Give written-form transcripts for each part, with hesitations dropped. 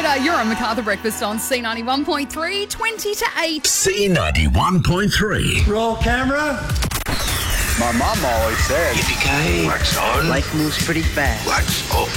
You're on MacArthur Breakfast on C91.3, 20 to 8. C91.3. Roll camera. My mum always said, Yippee-ki-yay. wax on, Life moves pretty fast. Wax off.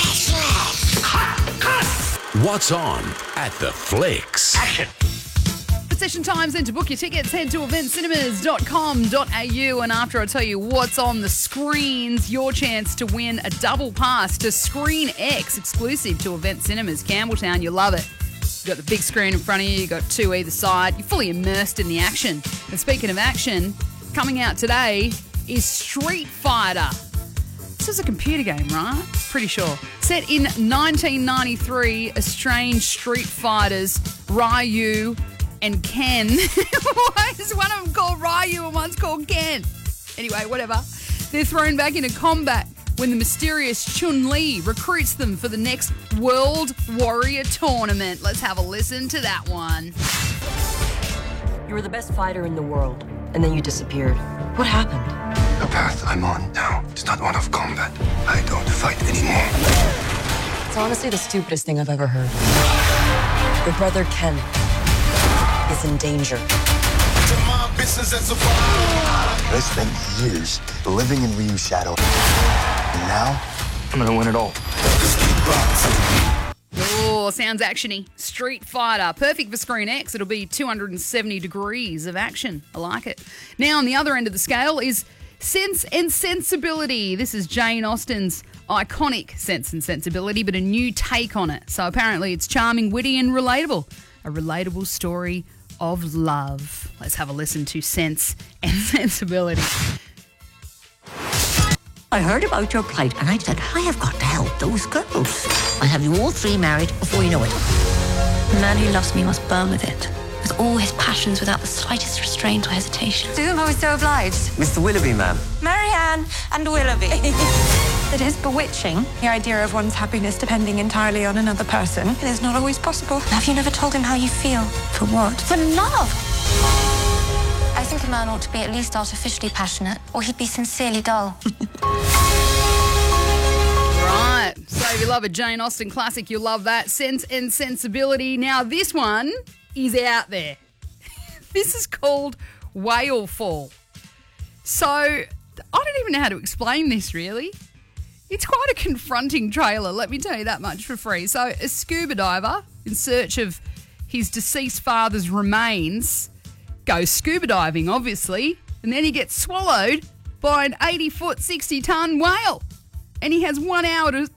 What's on at the Flicks? action. For session times and to book your tickets, head to eventcinemas.com.au, and after I tell you what's on the screens, your chance to win a double pass to Screen X, exclusive to Event Cinemas, Campbelltown. You love it. You've got the big screen in front of you, you've got two either side. You're fully immersed in the action. And speaking of action, coming out today is Street Fighter. This is a computer game, right? Pretty sure. Set in 1993, estranged street fighters Ryu and Ken. Why is one of them called Ryu and one's called Ken? Anyway, whatever. They're thrown back into combat when the mysterious Chun-Li recruits them for the next World Warrior Tournament. Let's have a listen to that one. You were the best fighter in the world, and then you disappeared. What happened? The path I'm on now is not one of combat. I don't fight anymore. It's honestly the stupidest thing I've ever heard. Your brother Ken is in danger. I spent years living in Ryu's shadow. And now, I'm gonna win it all. Oh, sounds actiony. Street Fighter. Perfect for Screen X. It'll be 270 degrees of action. I like it. Now, on the other end of the scale is Sense and Sensibility. This is Jane Austen's iconic Sense and Sensibility, but a new take on it. So apparently it's charming, witty and relatable. A relatable story of love. Let's have a listen to Sense and Sensibility. I heard about your plight and I said, I have got to help those girls. I'll have you all three married before you know it. The man who loves me must burn with it, with all his passions without the slightest restraint or hesitation. To whom I was so obliged. Mr. Willoughby, ma'am. Marianne and Willoughby. It is bewitching, the idea of one's happiness depending entirely on another person. It is not always possible. Have you never told him how you feel? For what? For love. I think a man ought to be at least artificially passionate, or he'd be sincerely dull. Right. So if you love a Jane Austen classic, you'll love that. Sense and Sensibility. Now, this one is out there. This is called Whale Fall. So I don't even know how to explain this, really. It's quite a confronting trailer, let me tell you that much for free. So a scuba diver in search of his deceased father's remains goes scuba diving, obviously, and then he gets swallowed by an 80-foot, 60-ton whale. And he has 1 hour to